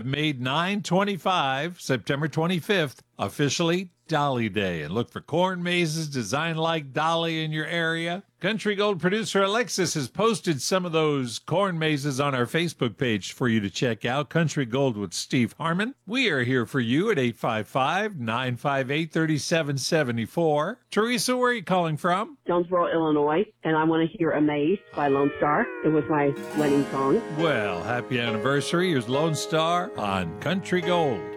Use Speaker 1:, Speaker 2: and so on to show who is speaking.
Speaker 1: made 9/25, September 25th, officially Dolly Day. And look for corn mazes designed like Dolly in your area. Country Gold producer Alexis has posted some of those corn mazes on our Facebook page for you to check out. Country Gold with Steve Harmon. We are here for you at 855-958-3774. Teresa, where are you calling from?
Speaker 2: Jonesboro, Illinois, and I want to hear Amazed by Lone Star. It was my wedding song.
Speaker 1: Well, happy anniversary. Here's Lone Star on Country Gold.